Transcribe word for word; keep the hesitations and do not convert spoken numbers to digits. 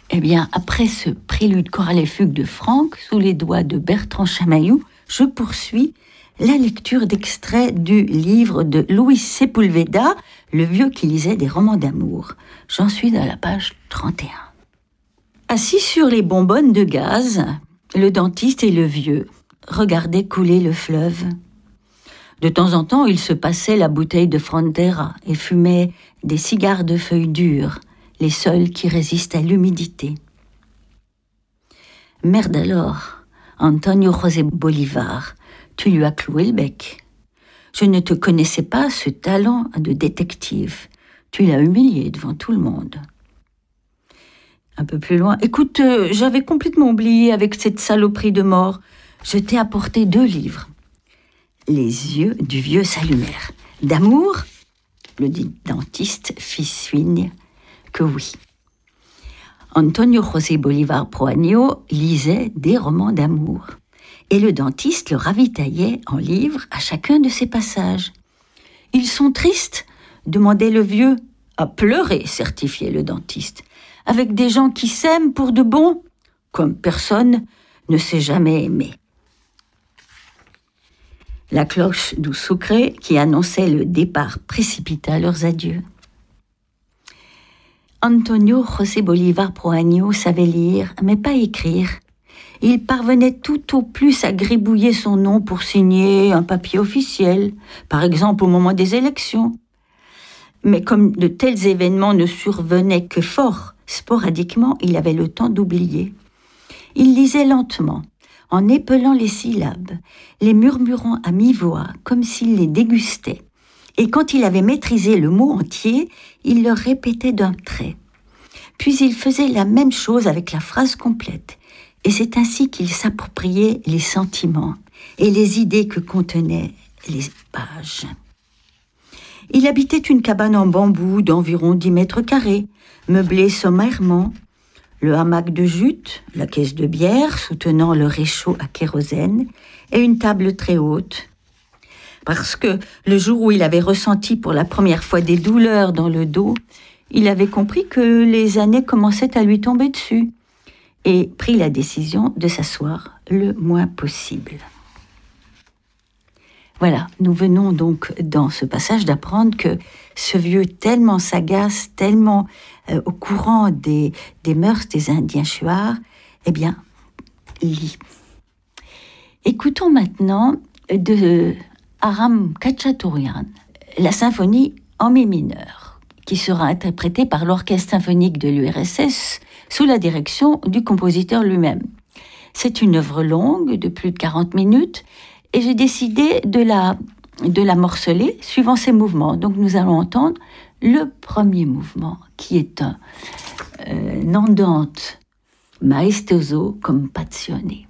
Eh bien, après ce prélude chorale et fugue de Franck, sous les doigts de Bertrand Chamaillou, je poursuis la lecture d'extraits du livre de Luis Sepulveda, le vieux qui lisait des romans d'amour. J'en suis à la page trente et un. Assis sur les bonbonnes de gaz, le dentiste et le vieux regardaient couler le fleuve. De temps en temps, il se passait la bouteille de Frontera et fumait des cigares de feuilles dures, les seuls qui résistent à l'humidité. Merde alors, Antonio José Bolivar, tu lui as cloué le bec. Je ne te connaissais pas ce talent de détective. Tu l'as humilié devant tout le monde. Un peu plus loin, écoute, euh, j'avais complètement oublié avec cette saloperie de mort. Je t'ai apporté deux livres. Les yeux du vieux s'allumèrent. D'amour ? Le dentiste fit signe que oui. Antonio José Bolivar Proaño lisait des romans d'amour. Et le dentiste le ravitaillait en livres à chacun de ses passages. « Ils sont tristes ?» demandait le vieux. « À pleurer » certifiait le dentiste. « Avec des gens qui s'aiment pour de bon, comme personne ne s'est jamais aimé. » La cloche du sucre qui annonçait le départ précipita leurs adieux. Antonio José Bolivar Proaño savait lire, mais pas écrire. Il parvenait tout au plus à gribouiller son nom pour signer un papier officiel, par exemple au moment des élections. Mais comme de tels événements ne survenaient que fort sporadiquement, il avait le temps d'oublier. Il lisait lentement, en épelant les syllabes, les murmurant à mi-voix, comme s'il les dégustait. Et quand il avait maîtrisé le mot entier, il le répétait d'un trait. Puis il faisait la même chose avec la phrase complète. Et c'est ainsi qu'il s'appropriait les sentiments et les idées que contenaient les pages. Il habitait une cabane en bambou d'environ dix mètres carrés, meublée sommairement. Le hamac de jute, la caisse de bière soutenant le réchaud à kérosène et une table très haute. Parce que le jour où il avait ressenti pour la première fois des douleurs dans le dos, il avait compris que les années commençaient à lui tomber dessus et prit la décision de s'asseoir le moins possible. Voilà, nous venons donc dans ce passage d'apprendre que ce vieux tellement sagace, tellement euh, au courant des, des mœurs des Indiens Shuar, eh bien, lit. Écoutons maintenant de Aram Khachaturian, la symphonie en mi mineur, qui sera interprétée par l'Orchestre symphonique de l'U R S S sous la direction du compositeur lui-même. C'est une œuvre longue de plus de quarante minutes et j'ai décidé de la, de la morceler suivant ses mouvements. Donc nous allons entendre le premier mouvement qui est un euh, andante maestoso compassioné.